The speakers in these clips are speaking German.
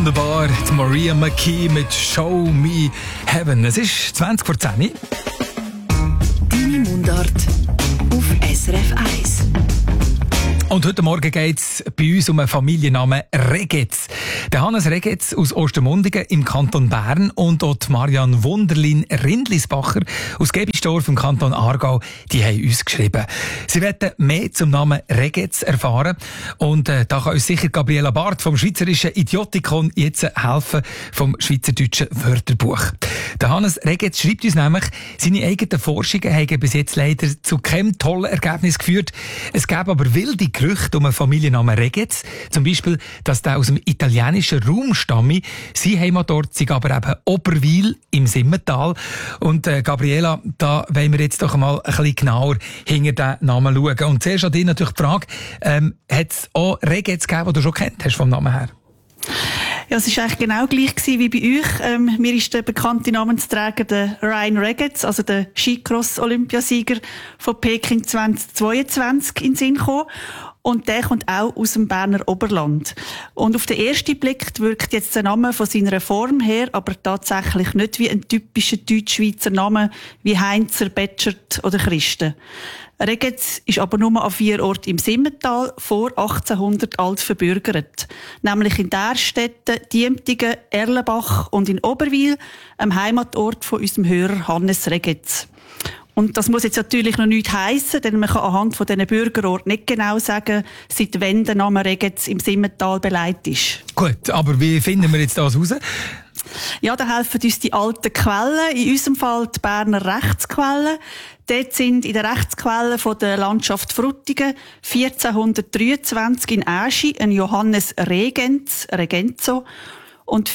wunderbar. Die Maria McKee mit «Show Me Heaven». Es ist 20 vor 10 Uhr. Deine Mundart auf SRF 1. Und heute Morgen geht es bei uns um einen Familiennamen Regetz. Der Hannes Regetz aus Ostermundigen im Kanton Bern und auch die Marianne Wunderlin Rindlisbacher aus Gebistorf im Kanton Aargau, die haben uns geschrieben. Sie wollen mehr zum Namen Regetz erfahren und da kann uns sicher Gabriela Barth vom Schweizerischen Idiotikon jetzt helfen, vom Schweizerdeutschen Wörterbuch. Der Hannes Regetz schreibt uns nämlich, seine eigenen Forschungen haben bis jetzt leider zu keinem tollen Ergebnis geführt. Es gäbe aber wilde Gerüchte um einen Familiennamen Regetz. Zum Beispiel, dass der aus dem italienischen Raum stamme. Sein Heimatort sei aber eben Oberwil im Simmental. Und Gabriela, da wollen wir jetzt doch mal ein bisschen genauer hinter den Namen schauen. Und zuerst an dich natürlich die Frage, hat es auch Regetz gegeben, die du schon kennt hast vom Namen her? Ja, es war eigentlich genau gleich wie bei euch. Mir ist der bekannte Namensträger der Ryan Regetz, also der Skicross-Olympiasieger von Peking 2022 in den Sinn gekommen. Und der kommt auch aus dem Berner Oberland. Und auf den ersten Blick wirkt jetzt der Name von seiner Form her aber tatsächlich nicht wie ein typischer Deutschschweizer Name wie Heinzer, Betschert oder Christen. Regetz ist aber nur an 4 Orten im Simmental vor 1800 alt verbürgert. Nämlich in Därstetten, Diemtigen, Erlenbach und in Oberwil, einem Heimatort von unserem Hörer Hannes Regetz. Und das muss jetzt natürlich noch nichts heissen, denn man kann anhand von diesen Bürgerorten nicht genau sagen, seit wann der Name Regetz im Simmental beleidigt ist. Gut, aber wie finden wir jetzt das raus? Ja, da helfen uns die alten Quellen, in unserem Fall die Berner Rechtsquellen. Dort sind in den Rechtsquellen von der Landschaft Frutigen 1423 in Aeschi ein Johannes Regenzo und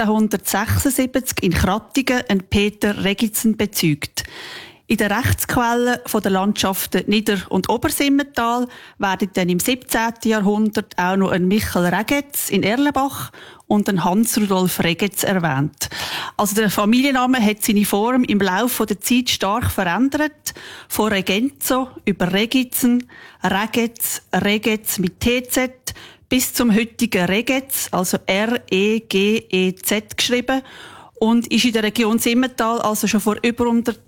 1476 in Krattigen ein Peter Regitzen bezeugt. In den Rechtsquellen von der Landschaften Nieder- und Obersimmental werden dann im 17. Jahrhundert auch noch ein Michel Regetz in Erlenbach und ein Hans-Rudolf Regetz erwähnt. Also der Familienname hat seine Form im Laufe der Zeit stark verändert. Von Regenzo über Regitzen, Regetz mit TZ bis zum heutigen Regetz, also R-E-G-E-Z geschrieben, und ist in der Region Simmental also schon vor über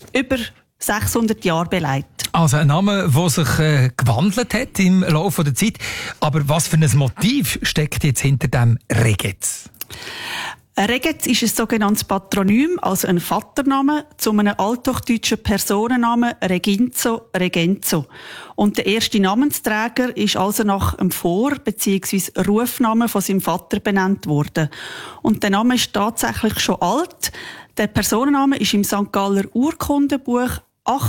600 Jahren beleidigt. Also ein Name, der sich gewandelt hat im Laufe der Zeit. Aber was für ein Motiv steckt jetzt hinter dem Regetz? Regetz ist ein sogenanntes Patronym, also ein Vatername, zu einem althochdeutschen Personennamen Regenzo. Und der erste Namensträger ist also nach einem Vor- bzw. Rufnamen von seinem Vater benannt worden. Und der Name ist tatsächlich schon alt. Der Personenname ist im St. Galler Urkundenbuch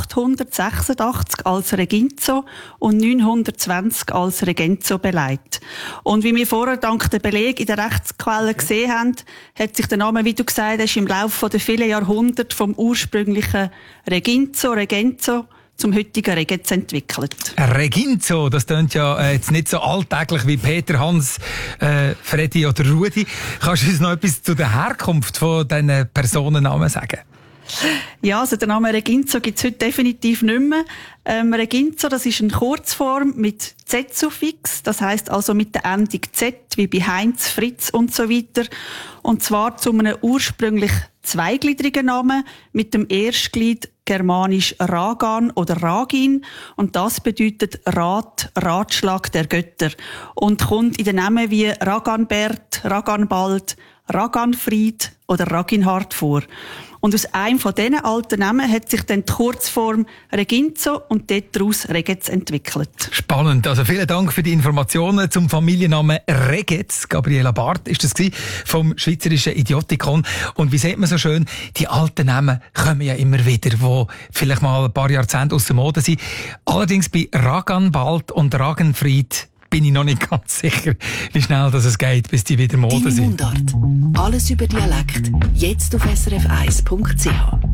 886 als Reginzo und 920 als Regenzo beleidigt. Und wie wir vorher dank der Beleg in der Rechtsquelle gesehen haben, hat sich der Name, wie du gesagt hast, im Laufe der vielen Jahrhunderte vom ursprünglichen Regenzo zum heutigen Regetz entwickelt. Reginzo, das klingt ja jetzt nicht so alltäglich wie Peter, Hans, Freddy oder Rudi. Kannst du uns noch etwas zu der Herkunft von diesen Personennamen sagen? Ja, also der Name Reginzo gibt's heute definitiv nicht mehr. Reginzo, das ist eine Kurzform mit Z-Suffix, das heisst also mit der Endung Z, wie bei Heinz, Fritz und so weiter. Und zwar zu einem ursprünglich zweigliedrigen Namen mit dem Erstglied germanisch Ragan oder Ragin. Und das bedeutet Ratschlag der Götter. Und kommt in den Namen wie Raganbert, Raganbald, Raganfried oder Raginhard vor. Und aus einem von diesen alten Namen hat sich dann die Kurzform Reginzo und daraus Regetz entwickelt. Spannend. Also vielen Dank für die Informationen zum Familiennamen Regetz. Gabriela Barth ist das vom Schweizerischen Idiotikon. Und wie sieht man so schön, die alten Namen kommen ja immer wieder, die vielleicht mal ein paar Jahrzehnte aus der Mode sind. Allerdings bei Raganbald und Ragenfried bin ich noch nicht ganz sicher, wie schnell das geht, bis die wieder Mode sind. Deine Mundart. Alles über Dialekt. Jetzt auf srf1.ch.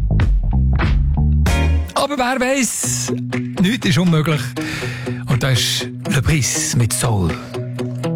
Aber wer weiss, nichts ist unmöglich. Und das ist Le Bris mit Soul.